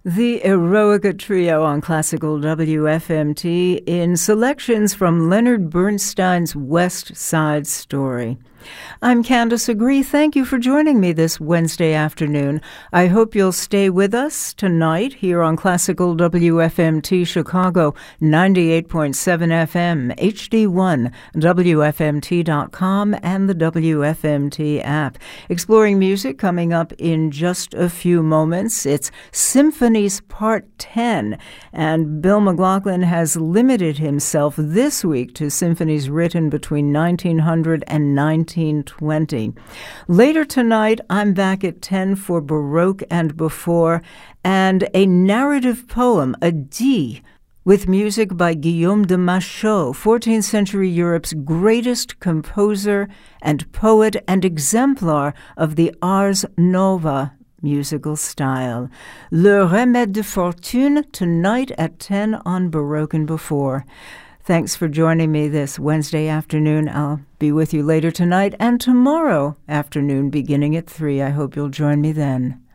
The Eroica Trio on Classical WFMT in selections from Leonard Bernstein's West Side Story. I'm Candace Agree. Thank you for joining me this Wednesday afternoon. I hope you'll stay with us tonight here on Classical WFMT Chicago, 98.7 FM, HD1, WFMT.com, and the WFMT app. Exploring music coming up in just a few moments. It's Symphonies Part 10, and Bill McLaughlin has limited himself this week to symphonies written between 1900 and 1920. Later tonight, I'm back at 10 for Baroque and Before, and a narrative poem, a D, with music by Guillaume de Machaut, 14th century Europe's greatest composer and poet and exemplar of the Ars Nova musical style. Le Remède de Fortune, tonight at 10 on Baroque and Before. Thanks for joining me this Wednesday afternoon. I'll be with you later tonight and tomorrow afternoon beginning at 3. I hope you'll join me then.